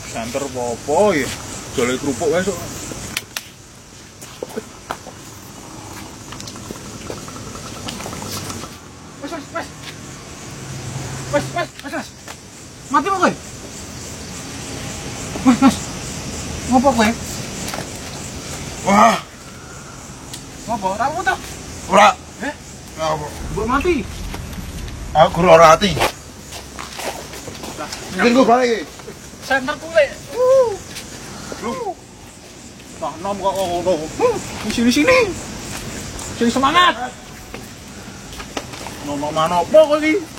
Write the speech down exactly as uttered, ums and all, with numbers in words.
Center apa ya? Jole kerupuk wae sok. Wes wes wes. Wes wes wes wes. Mati mau kowe? Wes wes. Ngopo kowe? Wah, Ngopo? Ramu to? ora. Eh? Apa? Mbok mati. Aku ora ati. Mungkin gua balik. Center kule. Uh. Lu. Nah, nom kok ngono. Di sini sini. Sing semangat. Nom mana apa kowe iki?